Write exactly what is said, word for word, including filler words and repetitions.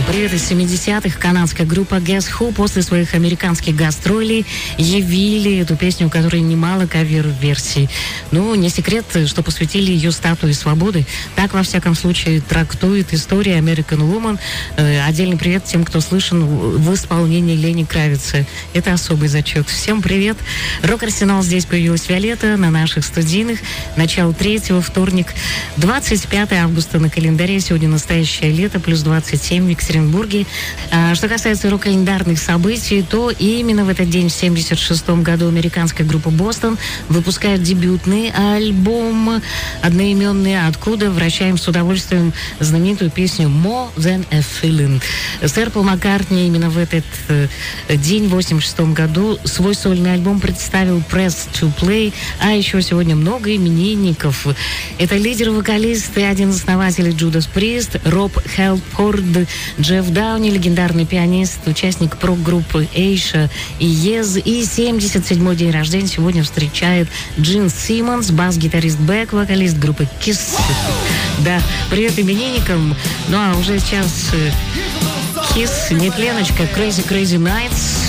Привет из семидесятых. Канадская группа Guess Who после своих американских гастролей явили эту песню, у которой немало кавер-версий. Ну, не секрет, что посвятили ее статуе свободы. Так, во всяком случае, трактует история American Woman. Э, отдельный привет тем, кто слышен в исполнении Лени Кравица. Это особый зачет. Всем привет. Рок-арсенал, здесь появилась Виолетта на наших студийных. Начало третьего, вторник, двадцать пятое августа на календаре. Сегодня настоящее лето, плюс двадцать семь в Екатеринбурге. А, что касается рок-календарных событий, то именно в этот день, в семьдесят шестом году, американская группа Бостон выпускает дебютный альбом одноименный, откуда вращаем с удовольствием знаменитую песню «More Than a Feeling». Сэр Пол Маккартни именно в этот э, день, в восемьдесят шестом году, свой сольный альбом представил «Press to Play», а еще сегодня много именинников. Это лидер-вокалист и один из основателей Judas Priest, Роб Хелфорд, Джефф Дауни, легендарный пианист, участник прок-группы Эйша и Ез. И семьдесят седьмой день рождения сегодня встречает Джин Симмонс, бас-гитарист Бэк, вокалист группы Kiss. Да, привет именинникам. Ну а уже сейчас Kiss, не пленочка, Crazy Crazy Nights.